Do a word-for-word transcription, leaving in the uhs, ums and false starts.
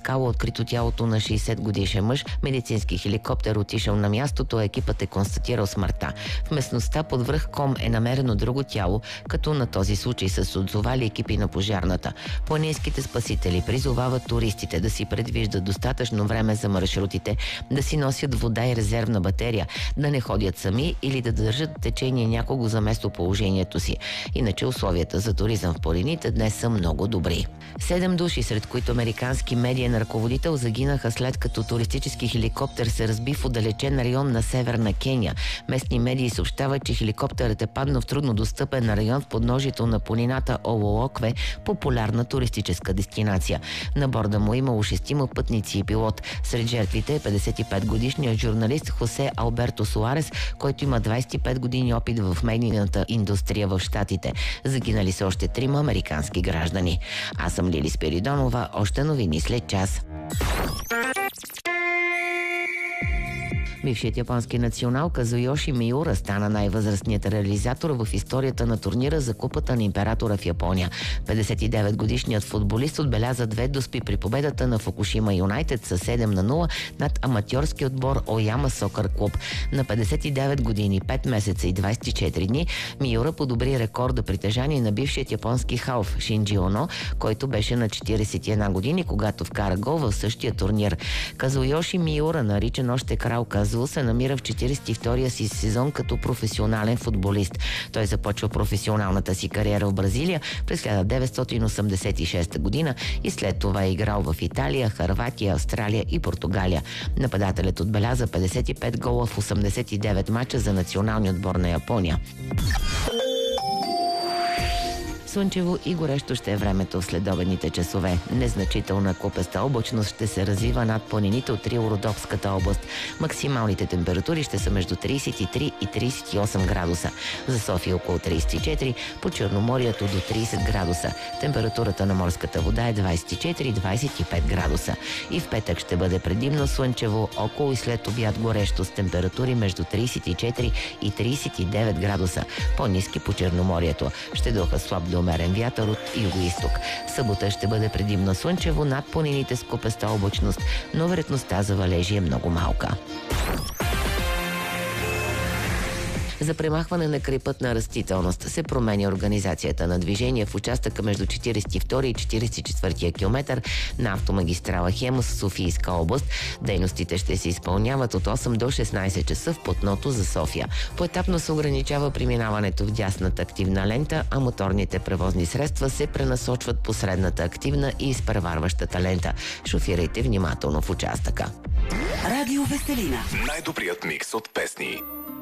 скала открито тялото на шейсет годишен мъж. Медицински хеликоптер отишъл на мястото, а екипът е констатирал смъртта. В местността под връх Ком е намерено друго тяло, като на този случай са се отзовали екипи на пожарната. Планинските спасители призовават туристите да си предвиждат достатъчно време за маршрутите, да си носят вода и резервна батерия, да не ходят сами или да държат течение някого за местоположението си. Иначе условията за туризъм в планините днес са много добри. Седем души, сред които американски медиен ръководител, загинаха след като туристически хеликоптер се разби в отдалечен район на северна Кения. Местни медии съобщават, че хеликоптерът е паднал в труднодостъпен район в подножието на планината Ололокве, популярна туристическа дестинация. На борда му имало шестима пътници и пилот. Сред жертвите е петдесет и пет годишният журналист Хосе Алберто Суарес, който има двадесет и пет години опит в медийната индустрия в Щатите. Загинали са още трима американски граждани. Аз съм Лили Спиридонова. Още новини след час. Бившият японски национал Казуйоши Миура стана най-възрастният реализатор в историята на турнира за Купата на императора в Япония. петдесет и девет годишният футболист отбеляза две доспи при победата на Фукушима Юнайтед със седем на нула над аматьорски отбор Ояма Сокър клуб. На петдесет и девет години, пет месеца и двадесет и четири дни Миура подобри рекорда притежание на бившият японски халф Шинджи Оно, който беше на четиридесет и една години, когато вкара гол в същия турнир. Казуйоши Миура, наричан още крал Казу, се намира в четиридесет и втория си сезон като професионален футболист. Той започва професионалната си кариера в Бразилия през хиляда деветстотин осемдесет и шеста година и след това е играл в Италия, Хърватия, Австралия и Португалия. Нападателят отбеляза петдесет и пет гола в осемдесет и девет мача за националния отбор на Япония. Слънчево и горещо ще е времето в следобедните часове. Незначителна купеста облачност ще се развива над планините от Рило-Родопската област. Максималните температури ще са между тридесет и три и тридесет и осем градуса. За София около тридесет и четири, по Черноморието до тридесет градуса. Температурата на морската вода е двадесет и четири до двадесет и пет градуса. И в петък ще бъде предимно слънчево, около и след обяд горещо с температури между тридесет и четири и тридесет и девет градуса. По-ниски по Черноморието. Ще духа слаб до умерен вятър от юго-исток. Събота ще бъде предимно слънчево над планините с купеста облачност, но вероятността за валежи е много малка. За премахване на крайпътна растителност се променя организацията на движение в участъка между четиридесет и втори и четиридесет и четвърти километър на автомагистрала Хемус в Софийска област. Дейностите ще се изпълняват от осем до шестнадесет часа в платното за София. Поетапно се ограничава преминаването в дясната активна лента, а моторните превозни средства се пренасочват по средната активна и изпреварващата лента. Шофирайте внимателно в участъка. Радио Веселина. Най-добрият микс от песни.